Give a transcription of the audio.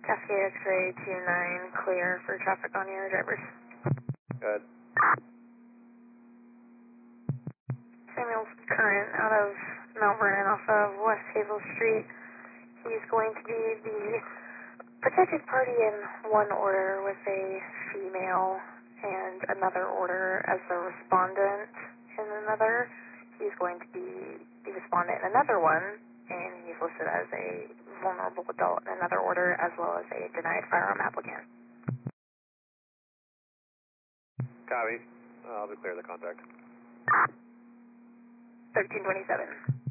Cascade X-ray 29, clear for traffic on your drivers. Good. Samuel's current out of Mount Vernon off of West Hazel Street. He's going to be the protected party in one order with a female and another order as the respondent in another. He's going to be the respondent in another one, and he's listed as a vulnerable adult in another order as well as a denied firearm applicant. Copy. I'll be clear of the contact. 1327.